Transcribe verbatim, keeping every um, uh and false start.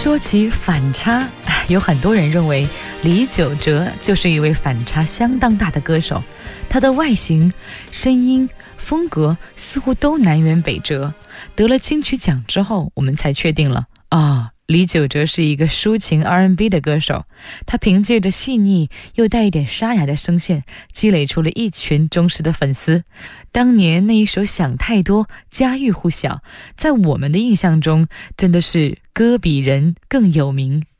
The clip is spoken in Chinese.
说起反差，有很多人认为李玖哲就是一位反差相当大的歌手，他的外形、声音、风格似乎都南辕北辙。得了金曲奖之后，我们才确定了啊，李玖哲是一个抒情 R and B 的歌手，他凭借着细腻又带一点沙哑的声线，积累出了一群忠实的粉丝。当年那一首《想太多》家喻户晓，在我们的印象中真的是歌比人更有名